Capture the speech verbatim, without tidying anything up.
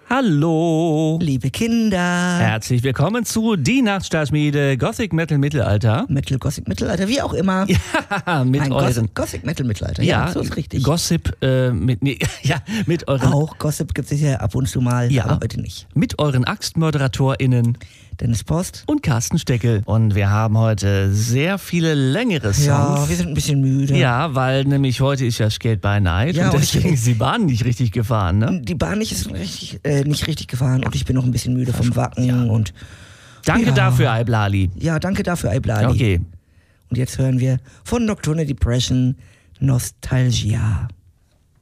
Hallo. Liebe Kinder. Herzlich willkommen zu Die Nachtstahlschmiede Gothic Metal Mittelalter. Metal, Gothic, Mittelalter, wie auch immer. Ja, mit Nein, euren... Gothic, Gothic, Metal, Mittelalter. Ja, Ja, so ist richtig. Gossip äh, mit... Nee, ja, mit euren... Auch Gossip gibt es ja ab und zu mal, Ja. aber heute nicht. Mit euren AxtmoderatorInnen Dennis Post. und Carsten Steckel. Und wir haben heute sehr viele längere Songs. Ja, wir sind ein bisschen müde. Ja, weil nämlich heute ist ja Skate by Night Ja, und und deswegen ich- ist die Bahn nicht richtig gefahren, ne? Die Bahn nicht ist richtig, äh, nicht richtig gefahren und ich bin noch ein bisschen müde vom Wacken. Ja. Und Danke Ja. dafür, Aiblali. ja, danke dafür, Aiblali. Okay. Und jetzt hören wir von Nocturnal Depression Nostalgia.